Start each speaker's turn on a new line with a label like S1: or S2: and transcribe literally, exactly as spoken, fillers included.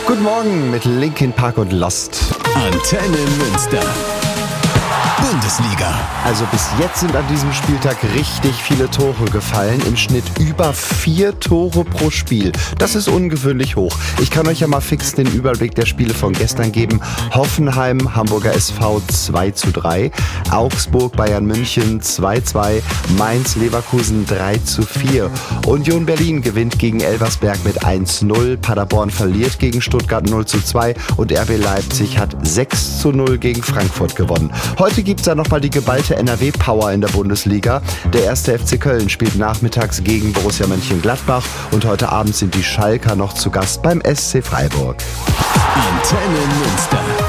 S1: Guten Morgen mit Linkin Park und Lost.
S2: Antenne Münster. Bundesliga.
S1: Also bis jetzt sind an diesem Spieltag richtig viele Tore gefallen. Im Schnitt über vier Tore pro Spiel. Das ist ungewöhnlich hoch. Ich kann euch ja mal fix den Überblick der Spiele von gestern geben. Hoffenheim, Hamburger S V zwei zu drei. Augsburg, Bayern München zwei zu zwei. Mainz, Leverkusen drei zu vier. Union Berlin gewinnt gegen Elversberg mit eins zu null. Paderborn verliert gegen Stuttgart null zu zwei. Und R B Leipzig hat sechs zu null gegen Frankfurt gewonnen. Heute gibt es da nochmal die geballte N R W-Power in der Bundesliga. Der erste F C Köln spielt nachmittags gegen Borussia Mönchengladbach und heute Abend sind die Schalker noch zu Gast beim S C Freiburg.
S2: Antenne Münster.